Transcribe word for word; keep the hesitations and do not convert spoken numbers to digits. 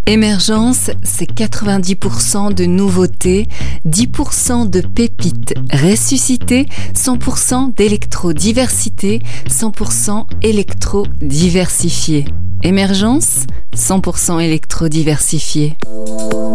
Émergence, c'est quatre-vingt-dix pour cent de nouveautés, dix pour cent de pépites ressuscitées, cent pour cent d'électro-diversité, cent pour cent électro-diversifié. Émergence, cent pour cent électro-diversifié.